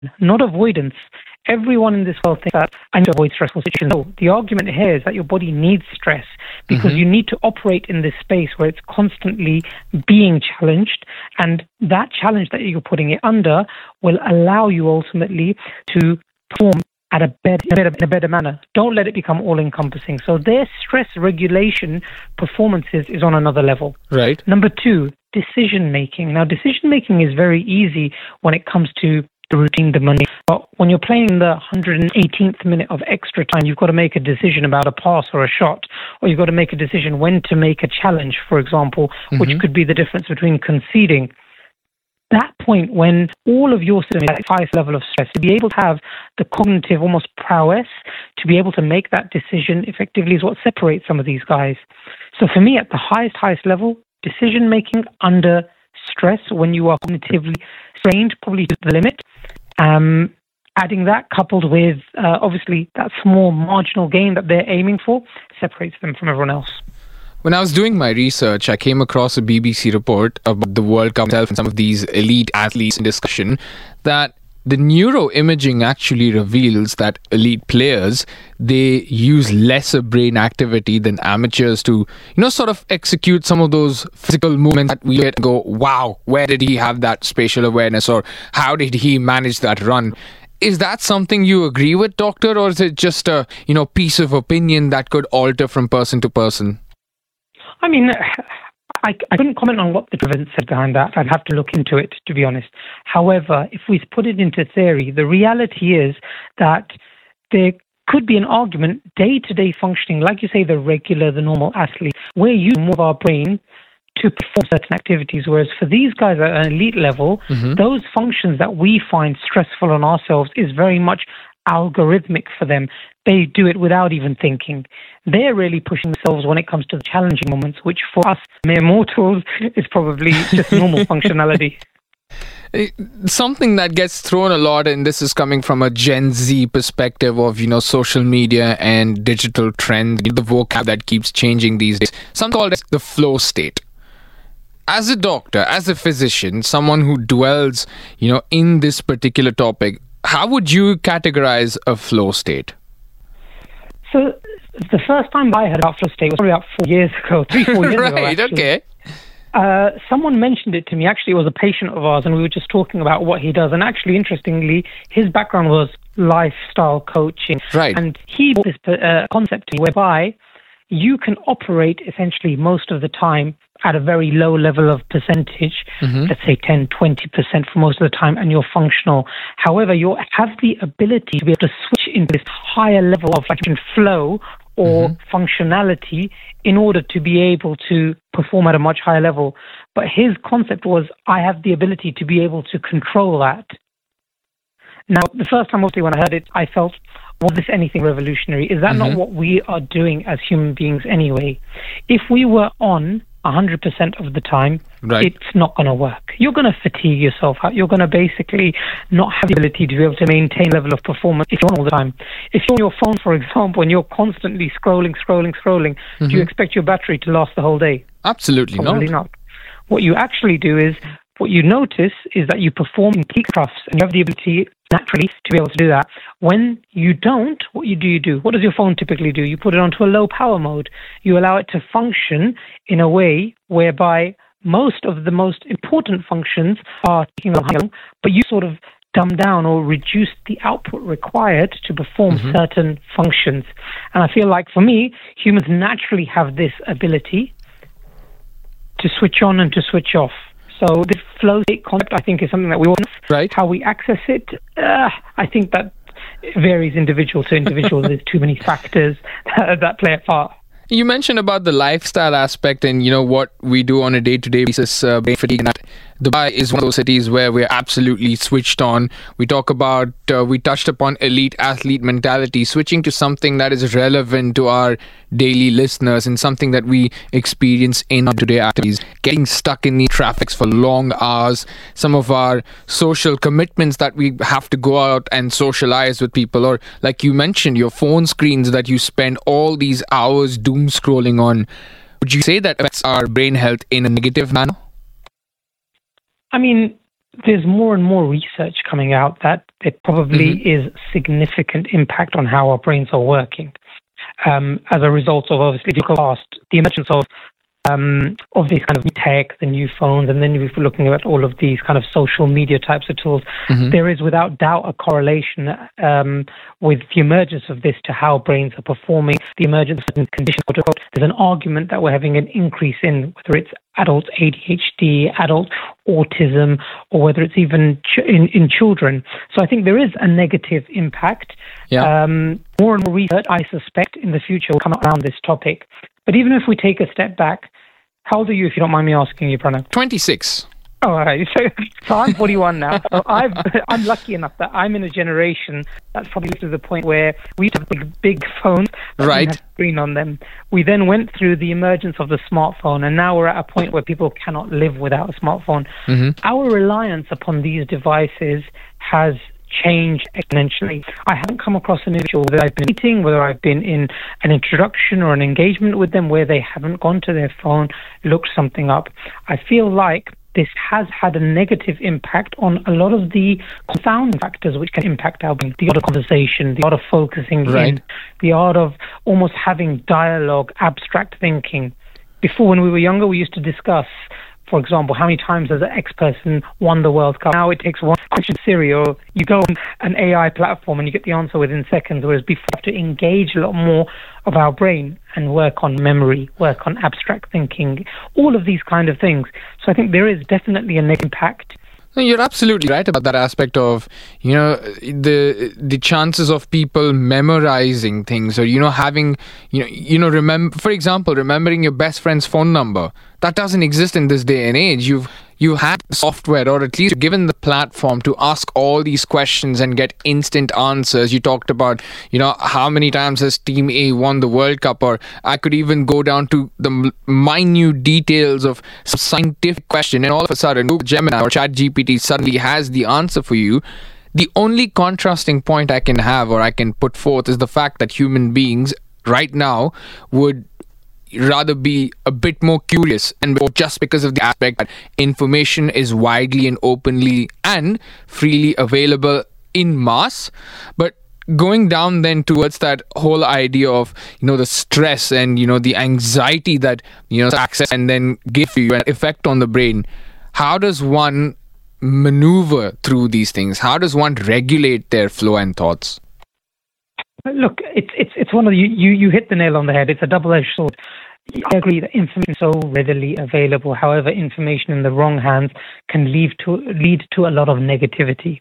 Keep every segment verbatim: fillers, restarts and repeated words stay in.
not avoidance. Everyone in this world thinks that I need to avoid stressful situations. No, the argument here is that your body needs stress because mm-hmm. you need to operate in this space where it's constantly being challenged, and that challenge that you're putting it under will allow you ultimately to perform at a better, in a better, in a better manner. Don't let it become all-encompassing. So their stress regulation performances is on another level. Right. Number two, decision-making. Now, decision-making is very easy when it comes to the routine, the money. But when you're playing the one hundred eighteenth minute of extra time, you've got to make a decision about a pass or a shot, or you've got to make a decision when to make a challenge, for example, mm-hmm. which could be the difference between conceding. That point when all of your system is at its highest level of stress, to be able to have the cognitive almost prowess to be able to make that decision effectively is what separates some of these guys. So for me, at the highest, highest level, decision making under stress when you are cognitively strained, probably to the limit. Um, adding that coupled with uh, obviously that small marginal gain that they're aiming for separates them from everyone else. When I was doing my research, I came across a B B C report about the World Cup itself and some of these elite athletes in discussion that the neuroimaging actually reveals that elite players, they use lesser brain activity than amateurs to, you know, sort of execute some of those physical movements that we get and go, wow, where did he have that spatial awareness, or how did he manage that run? Is that something you agree with, Doctor, or is it just a, you know, piece of opinion that could alter from person to person? I mean, I, I couldn't comment on what the evidence said behind that. I'd have to look into it, to be honest. However, if we put it into theory, the reality is that there could be an argument, day-to-day functioning, like you say, the regular, the normal athlete, we're using more of our brain to perform certain activities, whereas for these guys at an elite level, mm-hmm. those functions that we find stressful on ourselves is very much algorithmic for them. They do it without even thinking. They're really pushing themselves when it comes to the challenging moments, which for us mere mortals is probably just normal functionality. Something that gets thrown a lot, and this is coming from a Gen Z perspective of, you know, social media and digital trends, the vocab that keeps changing these days. Some call it the flow state. As a doctor, as a physician, someone who dwells, you know, in this particular topic, how would you categorize a flow state? So the first time I heard about flow state was probably about four years ago, three, four years right, ago. Right, okay. Uh, someone mentioned it to me. Actually, it was a patient of ours, and we were just talking about what he does. And actually, interestingly, his background was lifestyle coaching. Right. And he brought this uh, concept to me whereby you can operate essentially most of the time at a very low level of percentage, mm-hmm. let's say ten, twenty percent for most of the time, and you're functional. However, you have the ability to be able to switch into this higher level of like flow or mm-hmm. functionality in order to be able to perform at a much higher level. But his concept was, I have the ability to be able to control that. Now, the first time, obviously, when I heard it, I felt, was this anything revolutionary? Is that mm-hmm. not what we are doing as human beings anyway? If we were on one hundred percent of the time, right. it's not going to work. You're going to fatigue yourself out. You're going to basically not have the ability to be able to maintain a level of performance if you're on all the time. If you're on your phone, for example, and you're constantly scrolling, scrolling, scrolling, mm-hmm. do you expect your battery to last the whole day? Absolutely Probably not. not. What you actually do is, what you notice is that you perform in peak troughs, and you have the ability naturally to be able to do that. When you don't, what you do, you do. What does your phone typically do? You put it onto a low power mode. You allow it to function in a way whereby most of the most important functions are taking long, but you sort of dumb down or reduce the output required to perform mm-hmm. certain functions. And I feel like for me, humans naturally have this ability to switch on and to switch off. So this flow state concept, I think, is something that we all know. Right. How we access it, uh, I think that varies individual to individual. There's too many factors that, that play a part. You mentioned about the lifestyle aspect and, you know, what we do on a day-to-day basis, uh, brain fatigue, and that Dubai is one of those cities where we're absolutely switched on. We talk about, uh, we touched upon elite athlete mentality, switching to something that is relevant to our daily listeners and something that we experience in our today activities. Getting stuck in the traffics for long hours, some of our social commitments that we have to go out and socialize with people, or like you mentioned, your phone screens that you spend all these hours doom scrolling on. Would you say that affects our brain health in a negative manner? I mean, there's more and more research coming out that there probably Mm-hmm. is significant impact on how our brains are working. Um, as a result of, obviously, the past, the emergence of um, of these kind of tech, the new phones, and then if we're looking at all of these kind of social media types of tools, Mm-hmm. there is without doubt a correlation um, with the emergence of this to how brains are performing, the emergence of certain conditions. There's an argument that we're having an increase in whether it's adult A D H D, adult autism, or whether it's even ch- in, in children. So I think there is a negative impact. Yeah. Um, more and more research, I suspect, in the future will come around this topic. But even if we take a step back, how old are you, if you don't mind me asking you, Pranav? twenty-six. Oh, all right. So, so I'm forty-one now. So I've, I'm lucky enough that I'm in a generation that's probably to the point where we used to have big, big phones that Right. didn't have a screen on them. We then went through the emergence of the smartphone, and now we're at a point where people cannot live without a smartphone. Mm-hmm. Our reliance upon these devices has changed exponentially. I haven't come across an individual, whether I've been meeting, whether I've been in an introduction or an engagement with them, where they haven't gone to their phone, looked something up. I feel like this has had a negative impact on a lot of the confounding factors which can impact our brain. The art of conversation, the art of focusing Right. in, the art of almost having dialogue, abstract thinking. Before, when we were younger, we used to discuss, for example, how many times has an X person won the World Cup? Now it takes one question Siri, or you go on an A I platform and you get the answer within seconds, whereas before we have to engage a lot more of our brain and work on memory, work on abstract thinking, all of these kind of things. So I think there is definitely a negative impact. No, you're absolutely right about that aspect of, you know, the the chances of people memorizing things, or, you know, having, you know, you know, remember, for example, remembering your best friend's phone number. That doesn't exist in this day and age. You've you had software, or at least given the platform to ask all these questions and get instant answers. You talked about, you know, how many times has Team A won the World Cup, or I could even go down to the m- minute details of some scientific question, and all of a sudden Google Gemini or ChatGPT suddenly has the answer for you. The only contrasting point I can have, or I can put forth, is the fact that human beings right now would rather be a bit more curious, and just because of the aspect that information is widely and openly and freely available in mass. But going down then towards that whole idea of, you know, the stress and, you know, the anxiety that, you know, access and then give you an effect on the brain, how does one maneuver through these things? How does one regulate their flow and thoughts? Look, it's it's it's one of the, you you you hit the nail on the head. It's a double-edged sword. I agree that information is so readily available. However, information in the wrong hands can lead to lead to a lot of negativity.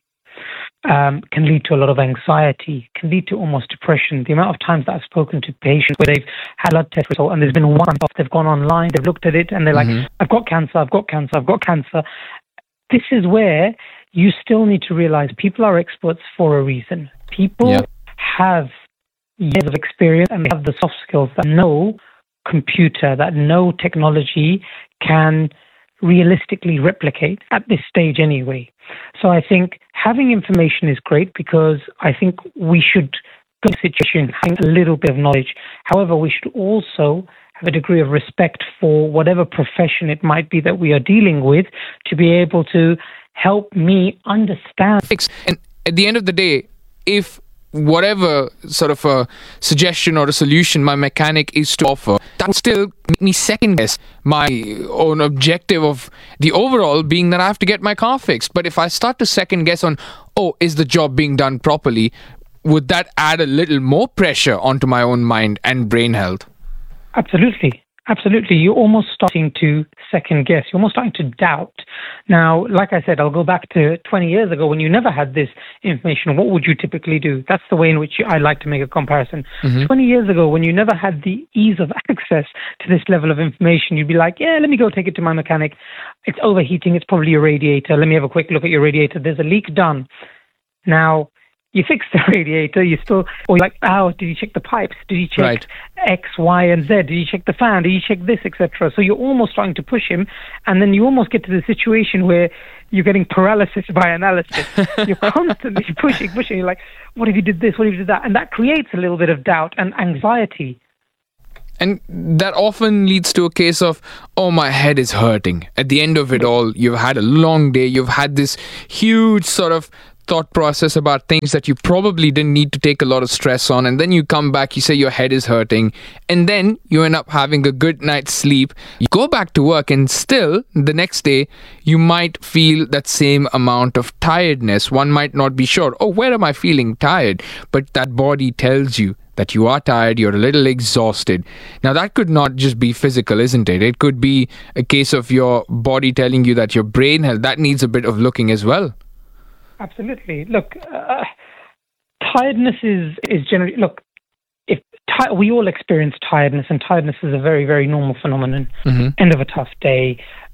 Um, can lead to a lot of anxiety. Can lead to almost depression. The amount of times that I've spoken to patients where they've had blood test result and there's been one off, they've gone online, they've looked at it, and they're Mm-hmm. like, "I've got cancer. I've got cancer. I've got cancer." This is where you still need to realize people are experts for a reason. People Yeah. have years of experience and they have the soft skills that no computer, that no technology can realistically replicate at this stage anyway. So I think having information is great, because I think we should go to a situation having a little bit of knowledge. However, we should also have a degree of respect for whatever profession it might be that we are dealing with, to be able to help me understand. And at the end of the day, if whatever sort of a suggestion or a solution my mechanic is to offer, that will still make me second guess my own objective of the overall being that I have to get my car fixed. But if I start to second guess on, oh, is the job being done properly, would that add a little more pressure onto my own mind and brain health? Absolutely. Absolutely. You're almost starting to second guess. You're almost starting to doubt. Now, like I said, I'll go back to twenty years ago when you never had this information. What would you typically do? That's the way in which I like to make a comparison. Mm-hmm. twenty years ago, when you never had the ease of access to this level of information, you'd be like, yeah, let me go take it to my mechanic. It's overheating. It's probably your radiator. Let me have a quick look at your radiator. There's a leak, done. Now, you fix the radiator, you still, or you're like, oh, did you check the pipes? Did you check Right. X, Y, and Z? Did you check the fan? Did you check this, et cetera? So you're almost trying to push him, and then you almost get to the situation where you're getting paralysis by analysis. You're constantly pushing, pushing. You're like, what if you did this? What if you did that? And that creates a little bit of doubt and anxiety. And that often leads to a case of, oh, my head is hurting. At the end of it all, you've had a long day. You've had this huge sort of thought process about things that you probably didn't need to take a lot of stress on, and then you come back, you say your head is hurting, and then you end up having a good night's sleep. You go back to work, and still the next day you might feel that same amount of tiredness. One might not be sure, oh, where am I feeling tired? But that body tells you that you are tired, you're a little exhausted. Now, that could not just be physical, isn't it? It could be a case of your body telling you that your brain has, that needs a bit of looking as well. Absolutely. Look, uh, tiredness is, is generally, look, if ti- we all experience tiredness, and tiredness is a very, very normal phenomenon. Mm-hmm. End of a tough day,